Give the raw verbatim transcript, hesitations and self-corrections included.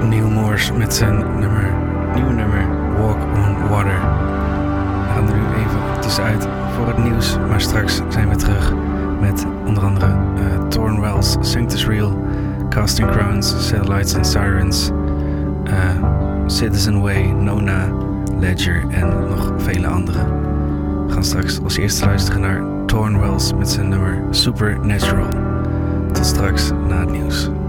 Neil Morse met zijn nummer, nieuwe nummer Walk on Water. We gaan er nu even tussenuit voor het nieuws, maar straks zijn we terug met onder andere uh, Thornwell's Sanctus Real, Casting Crowns, Satellites and Sirens, uh, Citizen Way, Nona, Ledger en nog vele andere. We gaan straks als eerste luisteren naar Thornwell's met zijn nummer Supernatural. Tot straks na het nieuws.